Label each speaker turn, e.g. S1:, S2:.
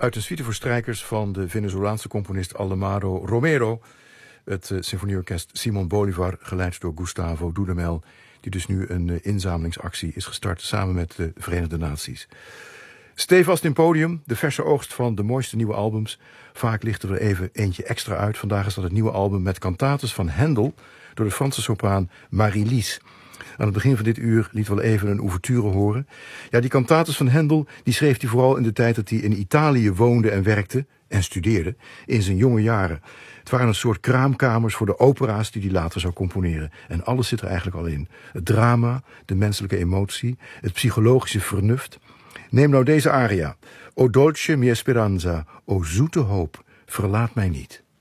S1: Uit een suite voor strijkers van de Venezolaanse componist Almaro Romero. Het symfonieorkest Simon Bolivar, geleid door Gustavo Dudamel, die dus nu een inzamelingsactie is gestart samen met de Verenigde Naties. Stevast in podium, de verse oogst van de mooiste nieuwe albums. Vaak ligt er even eentje extra uit. Vandaag is dat het nieuwe album met cantates van Händel door de Franse sopraan Marie-Lise. Aan het begin van dit uur liet wel even een ouverture horen. Ja, die cantates van Händel die schreef hij vooral in de tijd dat hij in Italië woonde en werkte en studeerde in zijn jonge jaren. Het waren een soort kraamkamers voor de opera's die hij later zou componeren. En alles zit er eigenlijk al in. Het drama, de menselijke emotie, het psychologische vernuft. Neem nou deze aria. O dolce mia speranza, o zoete hoop, verlaat mij niet.